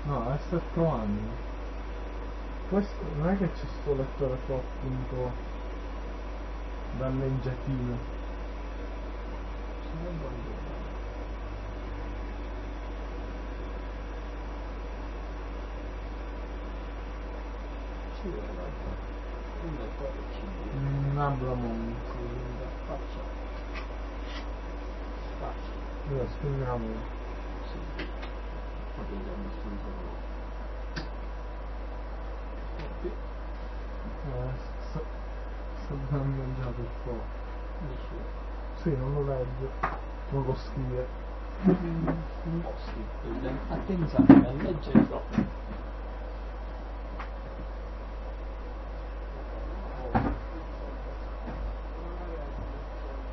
No, è 7 anni. Questo non è che c'è sto lettore qua appunto da leggiatino. Un Abramon. Io scriviamo. Sto dando già per po'. Sì, non lo leggo. Non lo scrive. Non lo scrive. Attenzione, a leggere proprio.